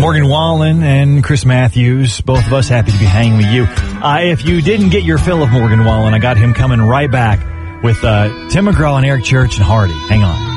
Morgan Wallen and Chris Matthews, both of us happy to be hanging with you. If you didn't get your fill of Morgan Wallen, I got him coming right back with Tim McGraw and Eric Church and Hardy. Hang on.